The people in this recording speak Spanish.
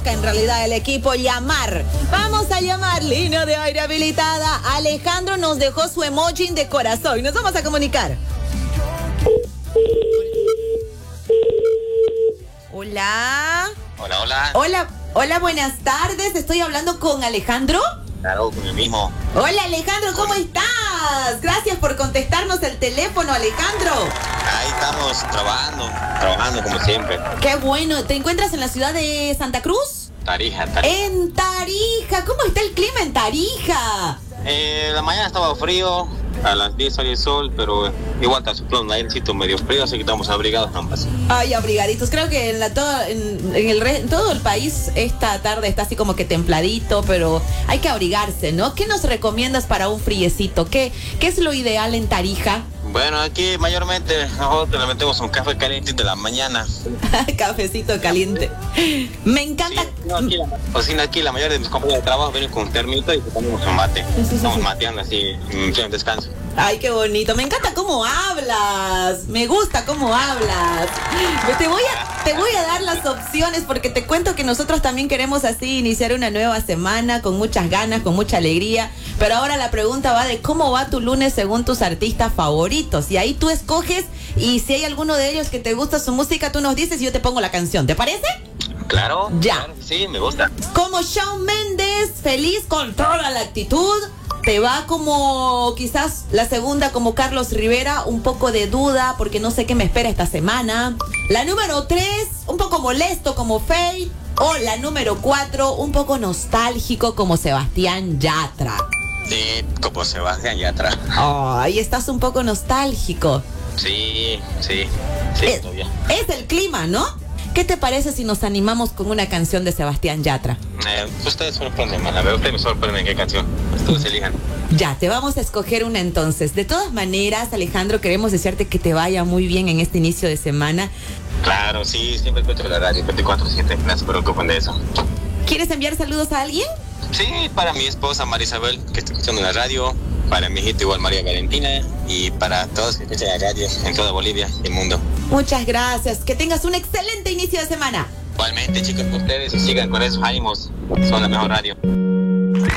toca en realidad el equipo llamar. Vamos a llamar, línea de aire habilitada. Alejandro nos dejó su emoji de corazón y nos vamos a comunicar. Hola. Hola, buenas tardes. Estoy hablando con Alejandro. Claro, con el mismo. Hola, Alejandro, ¿cómo estás? Gracias por contestarnos el teléfono, Alejandro. Ahí estamos trabajando como siempre. Qué bueno. ¿Te encuentras en la ciudad de Santa Cruz? Tarija. En Tarija. ¿Cómo está el clima en Tarija? La mañana estaba frío, a las 10 salió el sol, pero igual está soplando un airecito medio frío, así que estamos abrigados nomás. Ay, abrigaditos. Creo que en todo el país esta tarde está así como que templadito, pero hay que abrigarse, ¿no? ¿Qué nos recomiendas para un friecito? ¿Qué es lo ideal en Tarija? Bueno, aquí mayormente nosotros le metemos un café caliente de la mañana. Cafecito caliente. Me encanta. Sí, aquí la mayoría de mis compañeros de trabajo vienen con un termito y tomamos un mate. Estamos mateando así en descanso. Ay, qué bonito. Me encanta cómo hablas. Me gusta cómo hablas. Te voy a dar las opciones porque te cuento que nosotros también queremos así iniciar una nueva semana con muchas ganas, con mucha alegría. Pero ahora la pregunta va de cómo va tu lunes según tus artistas favoritos. Y ahí tú escoges y si hay alguno de ellos que te gusta su música, tú nos dices y yo te pongo la canción. ¿Te parece? Claro. Ya. Claro, sí, me gusta. Como Shawn Mendes, feliz con toda la actitud. Te va como quizás la segunda como Carlos Rivera, un poco de duda porque no sé qué me espera esta semana. La número 3, un poco molesto como Faye. O la número 4, un poco nostálgico como Sebastián Yatra. Sí, como Sebastián Yatra. Oh, ahí estás un poco nostálgico. Sí, todavía. Es el clima, ¿no? ¿Qué te parece si nos animamos con una canción de Sebastián Yatra? Ustedes sorprenden, a ver, ustedes me sorprenden qué canción. Ustedes elijan. Ya, te vamos a escoger una entonces. De todas maneras, Alejandro, queremos desearte que te vaya muy bien en este inicio de semana. Claro, sí, siempre escucho la radio 24/7, no se preocupen de eso. ¿Quieres enviar saludos a alguien? Sí, para mi esposa Marisabel, que está escuchando la radio, para mi hijita igual María Valentina, y para todos que escuchan la radio en toda Bolivia y el mundo. Muchas gracias, que tengas un excelente inicio de semana. Igualmente, chicos, ustedes sigan con esos ánimos, son la mejor radio.